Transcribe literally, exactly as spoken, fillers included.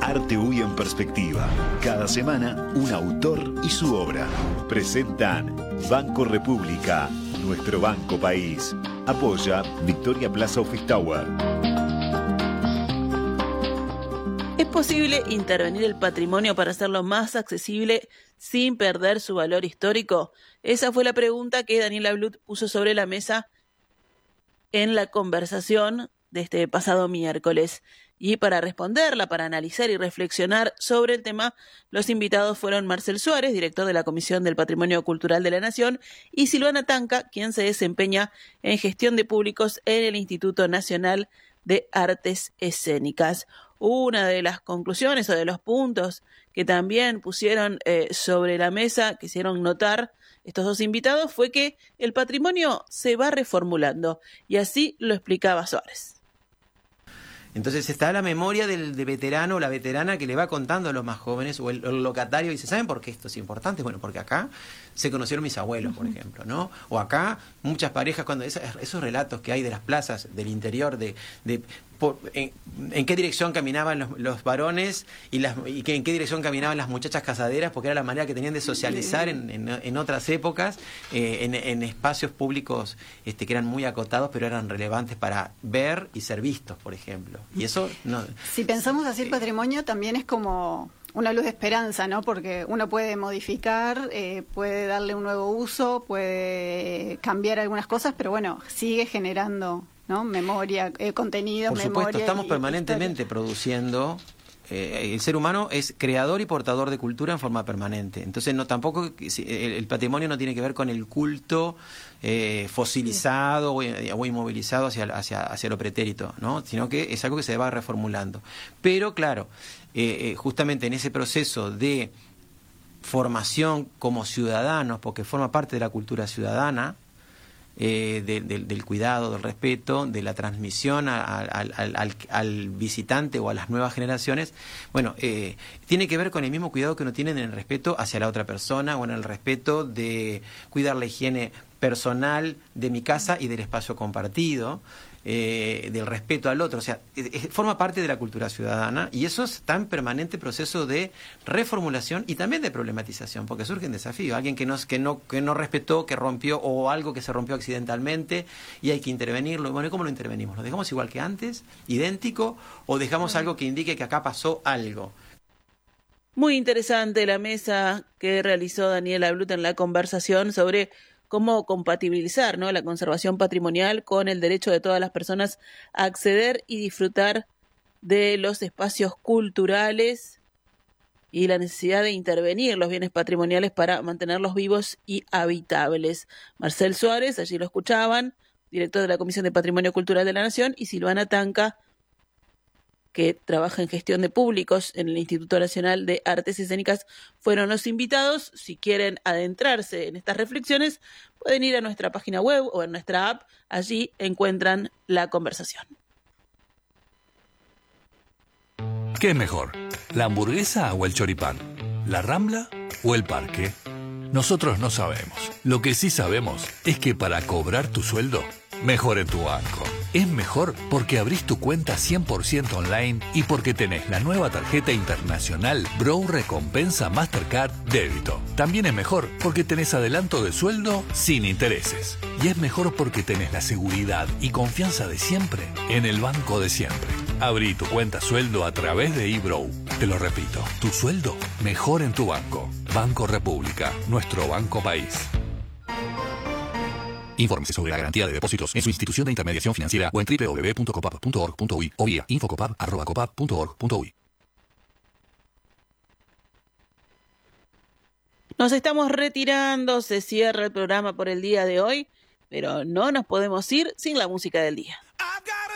Arte U Y en Perspectiva. Cada semana, un autor y su obra. Presentan Banco República, nuestro banco país. Apoya Victoria Plaza Office Tower. ¿Es posible intervenir el patrimonio para hacerlo más accesible sin perder su valor histórico? Esa fue la pregunta que Daniela Blut puso sobre la mesa en la conversación de este pasado miércoles. Y para responderla, para analizar y reflexionar sobre el tema, los invitados fueron Marcel Suárez, director de la Comisión del Patrimonio Cultural de la Nación, y Silvana Tanca, quien se desempeña en gestión de públicos en el Instituto Nacional de Artes Escénicas. Una de las conclusiones o de los puntos que también pusieron eh, sobre la mesa, que hicieron notar estos dos invitados, fue que el patrimonio se va reformulando, y así lo explicaba Suárez. Entonces está la memoria del de veterano o la veterana que le va contando a los más jóvenes, o el, el locatario dice, ¿saben por qué esto es importante? Bueno, porque acá se conocieron mis abuelos, por ejemplo, ¿no? O acá muchas parejas, cuando esos, esos relatos que hay de las plazas del interior, de, de por, en, en qué dirección caminaban los, los varones y, las, y que, en qué dirección caminaban las muchachas casaderas, porque era la manera que tenían de socializar en, en, en otras épocas, eh, en, en espacios públicos este, que eran muy acotados, pero eran relevantes para ver y ser vistos, por ejemplo. Y eso no. Si pensamos así, el patrimonio también es como una luz de esperanza, ¿no? Porque uno puede modificar, eh, puede darle un nuevo uso, puede cambiar algunas cosas, pero bueno, sigue generando, ¿no? Memoria, eh, contenido, por memoria. Supuesto, estamos y, permanentemente historia. produciendo. Eh, el ser humano es creador y portador de cultura en forma permanente. Entonces, no tampoco el, el patrimonio no tiene que ver con el culto eh, fosilizado o, o inmovilizado hacia, hacia, hacia lo pretérito, ¿no? Sino que es algo que se va reformulando. Pero, claro, eh, eh, justamente en ese proceso de formación como ciudadanos, porque forma parte de la cultura ciudadana, Eh, de, de, del cuidado, del respeto, de la transmisión a, a, al, al, al visitante o a las nuevas generaciones, bueno, eh, tiene que ver con el mismo cuidado que uno tiene en el respeto hacia la otra persona o en el respeto de cuidar la higiene personal de mi casa y del espacio compartido, eh, del respeto al otro. O sea, eh, eh, forma parte de la cultura ciudadana, y eso está en permanente proceso de reformulación y también de problematización, porque surgen desafíos. Alguien que no, que no, que no respetó, que rompió, o algo que se rompió accidentalmente y hay que intervenirlo. Bueno, ¿y cómo lo intervenimos? ¿Lo dejamos igual que antes, idéntico, o dejamos algo que indique que acá pasó algo? Muy interesante la mesa que realizó Daniela Blut en la conversación sobre cómo compatibilizar, ¿no?, la conservación patrimonial con el derecho de todas las personas a acceder y disfrutar de los espacios culturales y la necesidad de intervenir los bienes patrimoniales para mantenerlos vivos y habitables. Marcel Suárez, allí lo escuchaban, director de la Comisión de Patrimonio Cultural de la Nación, y Silvana Tanca, que trabaja en gestión de públicos en el Instituto Nacional de Artes Escénicas, fueron los invitados. Si quieren adentrarse en estas reflexiones, pueden ir a nuestra página web o en nuestra app. Allí encuentran la conversación. ¿Qué es mejor? ¿La hamburguesa o el choripán? ¿La Rambla o el parque? Nosotros no sabemos. Lo que sí sabemos es que para cobrar tu sueldo, mejor en tu banco. Es mejor porque abrís tu cuenta cien por ciento online y porque tenés la nueva tarjeta internacional Bro Recompensa Mastercard Débito. También es mejor porque tenés adelanto de sueldo sin intereses. Y es mejor porque tenés la seguridad y confianza de siempre en el banco de siempre. Abrí tu cuenta sueldo a través de eBrow. Te lo repito, tu sueldo mejor en tu banco. Banco República, nuestro banco país. Infórmese sobre la garantía de depósitos en su institución de intermediación financiera o en doble u doble u doble u punto copap punto org punto uy o vía infocopap arroba copap punto org punto uy. Nos estamos retirando, se cierra el programa por el día de hoy, pero no nos podemos ir sin la música del día.